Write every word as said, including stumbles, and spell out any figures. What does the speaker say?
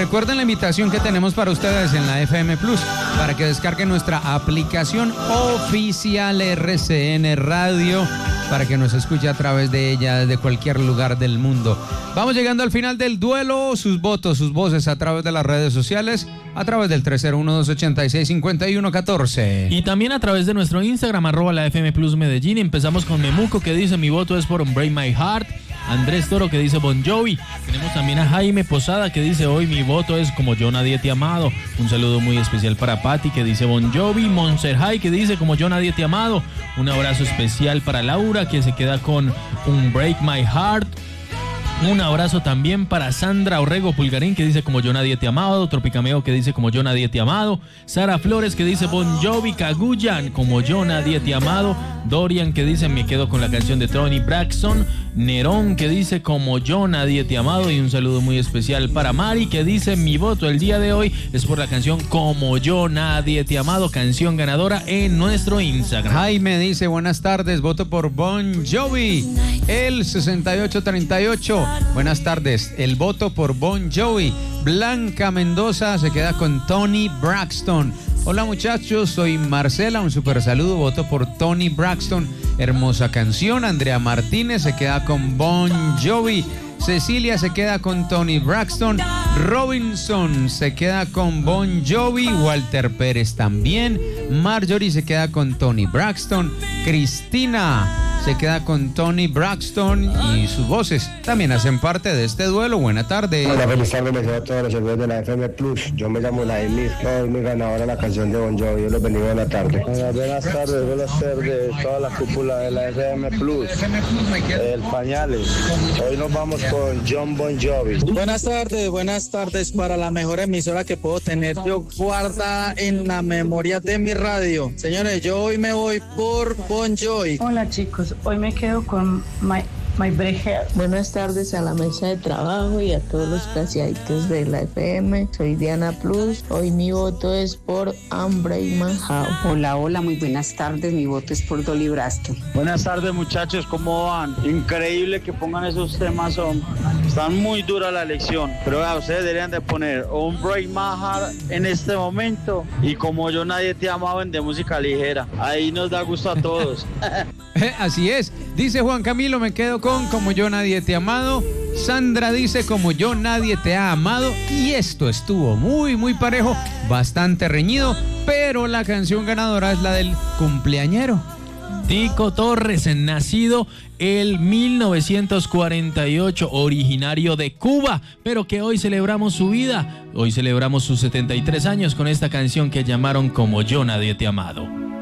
recuerden la invitación que tenemos para ustedes en la F M Plus, para que descarguen nuestra aplicación oficial R C N Radio, para que nos escuche a través de ella desde cualquier lugar del mundo. Vamos llegando al final del duelo. Sus votos, sus voces a través de las redes sociales, a través del tres cero uno, dos ocho seis, cinco uno uno uno cuatro. Y también a través de nuestro Instagram, arroba la F M Plus Medellín. Empezamos con Memuco, que dice: mi voto es por Break My Heart. Andrés Toro, que dice Bon Jovi. Tenemos también a Jaime Posada, que dice: hoy mi voto es Como Yo Nadie Te Amado. Un saludo muy especial para Patti, que dice Bon Jovi. Monserrat, que dice Como Yo Nadie Te Amado. Un abrazo especial para Laura, que se queda con un Break My Heart. Un abrazo también para Sandra Orrego Pulgarín, que dice Como Yo Nadie Te Amado. Tropicameo, que dice Como Yo Nadie Te Amado. Sara Flores, que dice Bon Jovi. Kaguyan, Como Yo Nadie Te Amado. Dorian, que dice Me quedo con la canción de Toni Braxton. Nerón, que dice Como Yo Nadie Te Amado. Y un saludo muy especial para Mari, que dice: mi voto el día de hoy es por la canción Como Yo Nadie Te Amado, canción ganadora en nuestro Instagram. Jaime dice: buenas tardes, voto por Bon Jovi. El sesenta y ocho treinta y ocho, buenas tardes, el voto por Bon Jovi. Blanca Mendoza se queda con Toni Braxton. Hola muchachos, soy Marcela, un super saludo, voto por Toni Braxton, hermosa canción. Andrea Martínez se queda con Bon Jovi. Cecilia se queda con Toni Braxton. Robinson se queda con Bon Jovi. Walter Pérez también. Marjorie se queda con Toni Braxton. Cristina se queda con Toni Braxton y sus voces también hacen parte de este duelo. Buena tarde. Hola, feliz tarde, les deseo a todos los servidores de la F M Plus. Yo me llamo Laimir, que hoy mi ganadora la canción de Bon Jovi. Yo los bendigo en la tarde. Hola, buenas tardes, buenas tardes, toda la cúpula de la F M Plus. El Pañales. Hoy nos vamos con John Bon Jovi. Buenas tardes, buenas tardes para la mejor emisora que puedo tener yo guardada en la memoria de mi radio. Señores, yo hoy me voy por Bon Jovi. Hola chicos, hoy me quedo con My, My Break Heart. Buenas tardes a la mesa de trabajo y a todos los casiaditos de la F M. Soy Diana Plus. Hoy mi voto es por Unbreak My Heart. Hola, hola, muy buenas tardes. Mi voto es por Dolly Braxton. Buenas tardes muchachos, ¿cómo van? Increíble que pongan esos temas, son, están muy dura la elección, pero a ustedes deberían de poner Unbreak My Heart en este momento y Como Yo Nadie Te Amado en de música ligera. Ahí nos da gusto a todos. Así es, dice Juan Camilo, me quedo con Como Yo Nadie Te Amado. Sandra dice Como Yo Nadie Te Ha Amado. Y esto estuvo muy muy parejo, bastante reñido, pero la canción ganadora es la del cumpleañero. Tico Torres, nacido el mil novecientos cuarenta y ocho, originario de Cuba, pero que hoy celebramos su vida. Hoy celebramos sus setenta y tres años con esta canción que llamaron Como Yo Nadie Te Amado.